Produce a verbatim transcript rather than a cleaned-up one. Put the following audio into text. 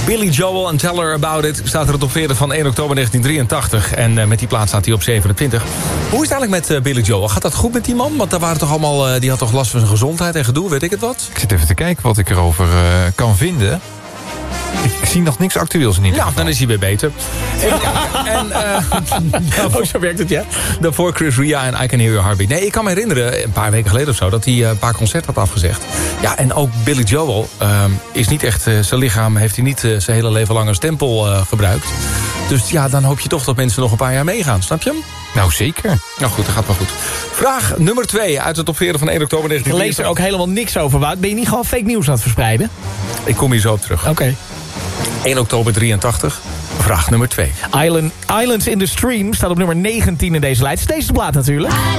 Billy Joel en Tell Her About It staat er op top veertig van één oktober negentien drieëntachtig. En uh, met die plaat staat hij op zevenentwintig. Hoe is het eigenlijk met uh, Billy Joel? Gaat dat goed met die man? Want daar waren toch allemaal, uh, die had toch last van zijn gezondheid en gedoe, weet ik het wat? Ik zit even te kijken wat ik erover uh, kan vinden. Ik zie nog niks actueels in ieder geval. Ja, dan is hij weer beter. en, uh, oh, zo werkt het, ja. Daarvoor Chris Ria en I Can Hear Your Heartbeat. Nee, ik kan me herinneren, een paar weken geleden of zo, dat hij uh, een paar concerten had afgezegd. Ja, en ook Billy Joel uh, is niet echt, uh, zijn lichaam heeft hij niet uh, zijn hele leven lang een stempel uh, gebruikt. Dus ja, dan hoop je toch dat mensen nog een paar jaar meegaan. Snap je hem? Nou, zeker. Nou goed, dat gaat wel goed. Vraag nummer twee uit de top veertig van één oktober negentien Je leest er ook helemaal niks over, Wout. Ben je niet gewoon fake nieuws aan het verspreiden? Ik kom hier zo op terug. Oké. Okay. één oktober drieëntachtig. Vraag nummer twee. Island, Islands in the Stream staat op nummer negentien in deze lijst. Deze plaat natuurlijk.